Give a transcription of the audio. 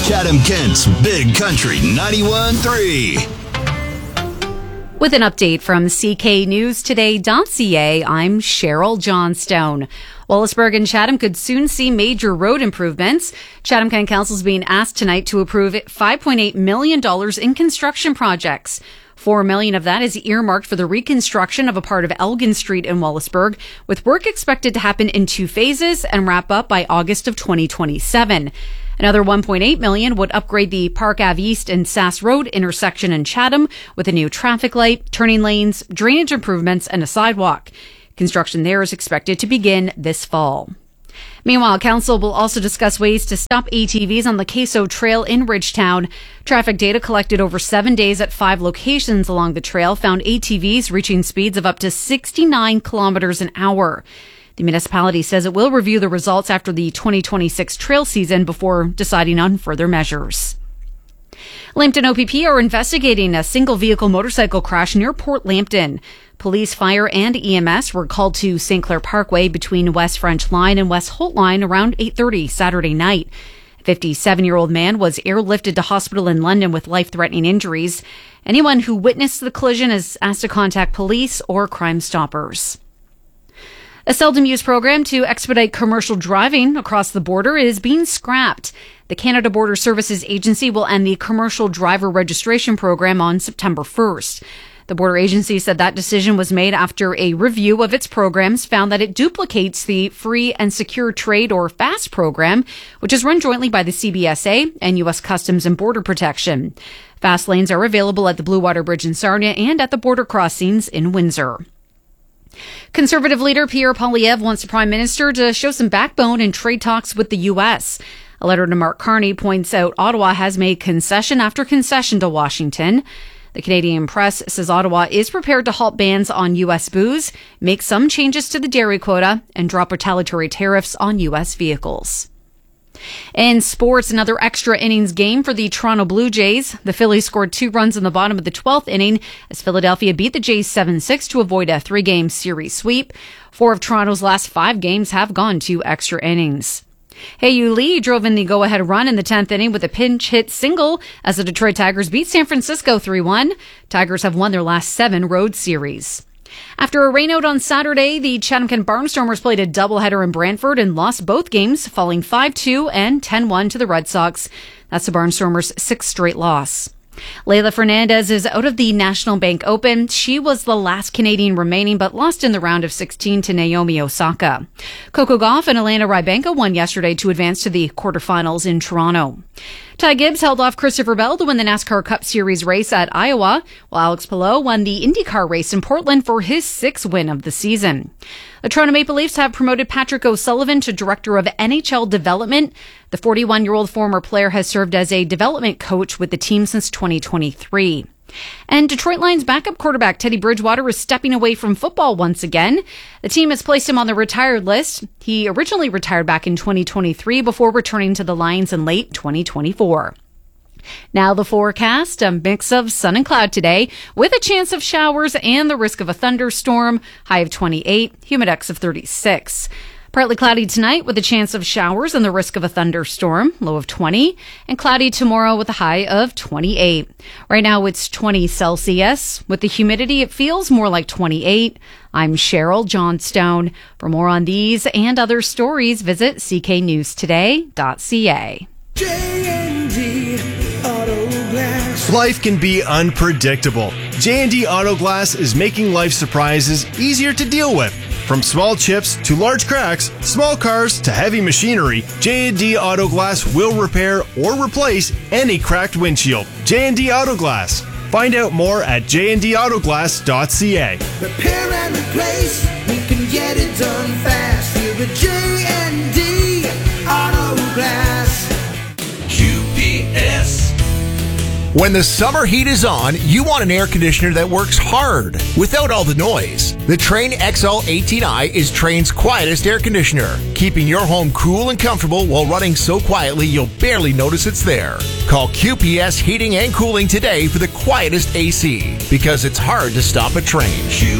Chatham-Kent's Big Country 91.3. With an update from CKNewsToday.ca, I'm Cheryl Johnstone. Wallaceburg and Chatham could soon see major road improvements. Chatham County Council is being asked tonight to approve $5.8 million in construction projects. $4 million of that is earmarked for the reconstruction of a part of Elgin Street in Wallaceburg, with work expected to happen in 2 phases and wrap up by August of 2027. Another $1.8 million would upgrade the Park Ave East and Sass Road intersection in Chatham with a new traffic light, turning lanes, drainage improvements, and a sidewalk. Construction there is expected to begin this fall. Meanwhile, Council will also discuss ways to stop ATVs on the Queso Trail in Ridgetown. Traffic data collected over 7 days at 5 locations along the trail found ATVs reaching speeds of up to 69 kilometers an hour. The municipality says it will review the results after the 2026 trail season before deciding on further measures. Lambton OPP are investigating a single-vehicle motorcycle crash near Port Lambton. Police, fire, and EMS were called to St. Clair Parkway between West French Line and West Holt Line around 8:30 Saturday night. A 57-year-old man was airlifted to hospital in London with life-threatening injuries. Anyone who witnessed the collision is asked to contact police or Crime Stoppers. A seldom-used program to expedite commercial driving across the border is being scrapped. The Canada Border Services Agency will end the commercial driver registration program on September 1st. The border agency said that decision was made after a review of its programs found that it duplicates the Free and Secure Trade, or FAST program, which is run jointly by the CBSA and U.S. Customs and Border Protection. FAST lanes are available at the Blue Water Bridge in Sarnia and at the border crossings in Windsor. Conservative leader Pierre Poilievre wants the Prime Minister to show some backbone in trade talks with the U.S. A letter to Mark Carney points out Ottawa has made concession after concession to Washington. The Canadian Press says Ottawa is prepared to halt bans on U.S. booze, make some changes to the dairy quota, and drop retaliatory tariffs on U.S. vehicles. In sports, another extra innings game for the Toronto Blue Jays. The Phillies scored 2 runs in the bottom of the 12th inning as Philadelphia beat the Jays 7-6 to avoid a 3-game series sweep. 4 of Toronto's last 5 games have gone to extra innings. Hei-Yu Lee drove in the go-ahead run in the 10th inning with a pinch hit single as the Detroit Tigers beat San Francisco 3-1. Tigers have won their last 7 road series. After a rainout on Saturday, the Chatham-Kent Barnstormers played a doubleheader in Brantford and lost both games, falling 5-2 and 10-1 to the Red Sox. That's the Barnstormers' 6th straight loss. Leylah Fernandez is out of the National Bank Open. She was the last Canadian remaining, but lost in the round of 16 to Naomi Osaka. Coco Gauff and Elena Rybanka won yesterday to advance to the quarterfinals in Toronto. Ty Gibbs held off Christopher Bell to win the NASCAR Cup Series race at Iowa, while Alex Palou won the IndyCar race in Portland for his 6th win of the season. The Toronto Maple Leafs have promoted Patrick O'Sullivan to Director of NHL Development. The 41-year-old former player has served as a development coach with the team since 2023. And Detroit Lions backup quarterback Teddy Bridgewater is stepping away from football once again. The team has placed him on the retired list. He originally retired back in 2023 before returning to the Lions in late 2024. Now the forecast, a mix of sun and cloud today with a chance of showers and the risk of a thunderstorm, high of 28, humidex of 36. Partly cloudy tonight with a chance of showers and the risk of a thunderstorm, low of 20, and cloudy tomorrow with a high of 28. Right now it's 20 Celsius. With the humidity, it feels more like 28. I'm Cheryl Johnstone. For more on these and other stories, visit cknewstoday.ca. J&D Auto Glass. Life can be unpredictable. J&D Auto Glass is making life surprises easier to deal with. From small chips to large cracks, small cars to heavy machinery, J&D Auto Glass will repair or replace any cracked windshield. J&D Auto Glass. Find out more at jdautoglass.ca. Repair and replace, we can get it done fast. Here at J&D Auto Glass. QPS. When the summer heat is on, you want an air conditioner that works hard without all the noise. The Trane XL18i is Trane's quietest air conditioner, keeping your home cool and comfortable while running so quietly you'll barely notice it's there. Call QPS Heating and Cooling today for the quietest AC, because it's hard to stop a Trane.